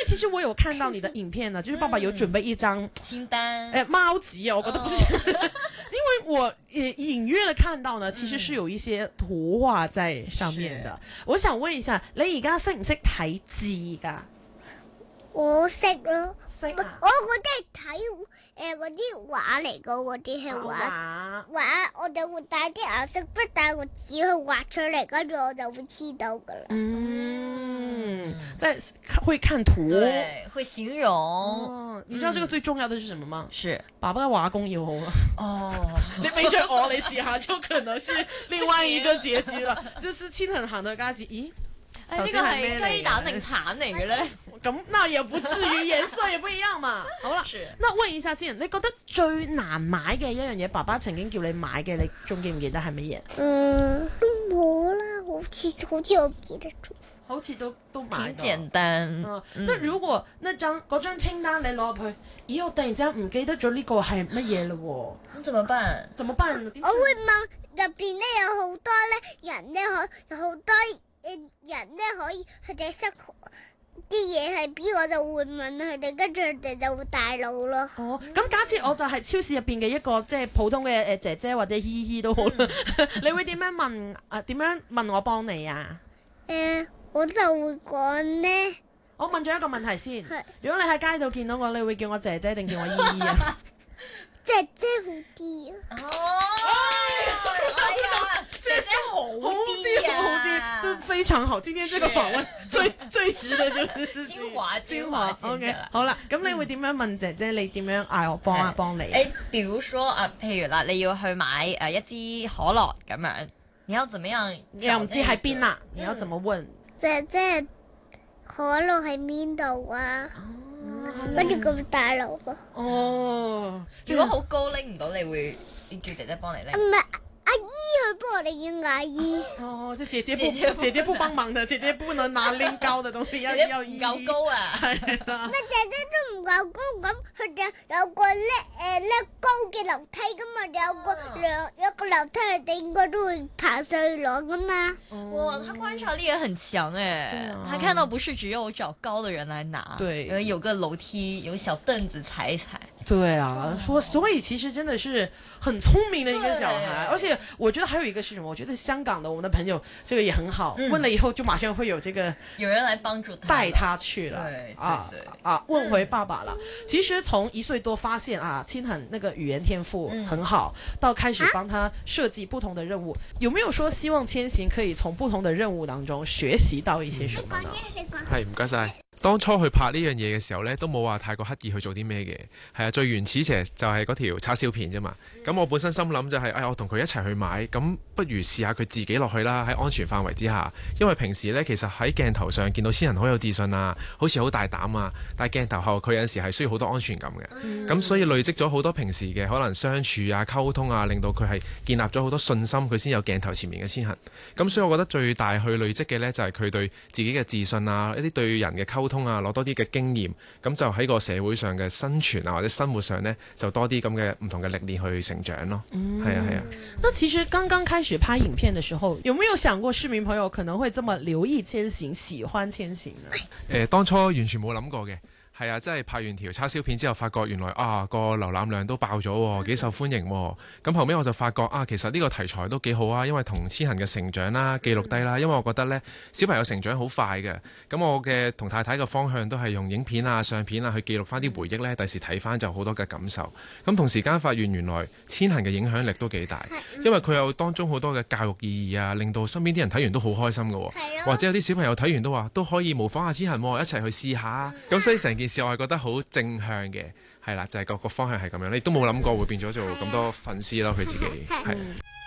其實我有看到你的影片呢，就是爸爸有準備一張清單， 貓紙啊，我覺得不是，因為我隱約的看到呢，其實是有一些圖畫在上面的。我想問一下，你而家識唔識睇字㗎？ 我識咯， 識啊！ 我嗰啲係睇嗰啲畫嚟噶，嗰啲係畫，我就會帶啲顏色筆，帶個紙去畫出嚟，跟住我就會知道噶啦。 在會看圖， 對，會形容。 哦，你知道這個最重要的是什麼嗎？ 是爸爸嘅畫功要好啊！ 哦， 你俾着我，你試下就可能是另外一個結局了。就是親很行的家事，咦？ 呢個係雞蛋定橙嚟嘅咧？ 咁那也不至於，顏色也不一樣嘛。好啦，那問一下先，你覺得最難買嘅一樣嘢，爸爸曾經叫你買嘅，你仲記唔記得係乜嘢？ 都冇啦，好似我唔記得咗。 好似都買到。 挺簡單。 那如果嗰張清單你攞入去，咦，我突然之間唔記得咗呢個係乜嘢嘞喎？ 咁怎麼辦？ 怎麼辦？ 我會問入邊咧有好多咧人咧有好多人咧可以佢哋識啲嘢係邊，我就會問佢哋，跟住佢哋就會帶路咯。 哦，咁假設我就係超市入邊嘅一個即係普通嘅姐姐或者姨姨都好啦，你會點樣問點樣問我幫你啊？ 我就會講呢。 我問咗一個問題先，如果你喺街度見到我，你會叫我姐姐定叫我姨姨啊？ 姐姐好啲啊！ 姐姐好啲啊， 好啲，都非常好。今天這個訪問最值的就是精華 OK， 好啦，咁你會點樣問姐姐？你點樣嗌我幫你？ 比如說譬如啦，你要去買一支可樂咁樣，你要怎麼樣？ 你又唔知喺邊啦，你要怎麼問？ 姐姐，可樂喺邊度啊？跟住咁大路噶。 哦， 如果好高拎唔到，你會叫姐姐幫你拎？ 唔係阿姨去幫我哋叫阿姨。 哦，就姐姐不幫忙的，姐姐不能拿拎高的東西，要姨姨。 夠高啊！ 係啦。 咩姐姐都唔夠高，咁佢哋有個叻高嘅樓梯噶嘛，有個樓梯，佢哋應該都會爬上去攞噶嘛。 哇，他觀察力也很強誒，他看到不是只有找高的人來拿， 對， 有個樓梯，有小凳子踩一踩。 對啊，所以其實真的是很聰明的一個小孩，而且我覺得還有一個是什麼？我覺得香港的我們的朋友這個也很好，問了以後就馬上會有這個有人來幫助他， 帶他去了。問回爸爸了。其實從1歲多發現親恆那個語言天賦很好，到開始幫他設計不同的任務，有沒有說希望千行可以從不同的任務當中學習到一些什麼呢？ 係，唔該晒。當初去拍呢樣嘢嘅時候呢，都冇話太過刻意去做啲咩嘅，係啊，最原始其實就係嗰條叉燒片啫嘛。咁我本身心諗就係，我同佢一齊去買，咁不如試下佢自己落去啦，喺安全範圍之下。因為平時呢，其實喺鏡頭上見到千恆好有自信啊，好似好大膽啊，但係鏡頭後佢有陣時係需要好多安全感嘅。咁所以累積咗好多平時嘅可能相處啊、溝通啊，令到佢係建立咗好多信心，佢先有鏡頭前面嘅千恆。咁所以我覺得最大去累積嘅呢，就係佢對自己嘅自信啊，一啲對人嘅溝通啊，攞多啲嘅經驗，咁就喺個社會上嘅生存啊或者生活上呢，就多啲咁嘅唔同嘅歷練去成長咯。係啊。 那其實剛剛開始拍影片的時候，有沒有想過市民朋友可能會這麼留意千行、喜歡千行呢？ 當初完全冇諗過嘅。係啊，真係拍完條叉燒片之後，發覺原來個瀏覽量都爆咗，幾受歡迎喎。咁後尾我就發覺其實呢個題材都幾好啊，因為同千恆嘅成長啦記錄低啦。因為我覺得呢，小朋友成長好快嘅，咁我嘅同太太嘅方向都係用影片啊、相片啊去記錄翻啲回憶呢，第時睇翻就好多嘅感受。咁同時間發現原來千恆嘅影響力都幾大，因為佢有當中好多嘅教育意義啊，令到身邊啲人睇完都好開心嘅，或者有啲小朋友睇完都話都可以模仿下千恆，一齊去試下。咁所以成件事我係覺得好正向嘅，係啦，就係個方向係咁樣，你都冇諗過會變咗做咁多粉絲咯，佢自己係。